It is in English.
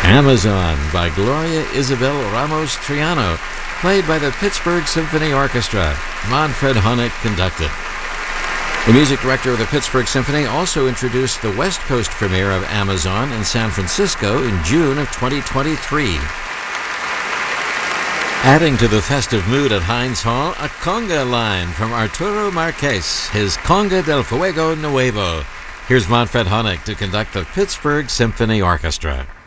Amazon by Gloria Isabel Ramos Triano, played by the Pittsburgh Symphony Orchestra. Manfred Honeck conducted. The music director of the Pittsburgh Symphony also introduced the West Coast premiere of Amazon in San Francisco in June of 2023. Adding to the festive mood at Heinz Hall, a conga line from Arturo Marquez, his Conga del Fuego Nuevo. Here's Manfred Honeck to conduct the Pittsburgh Symphony Orchestra.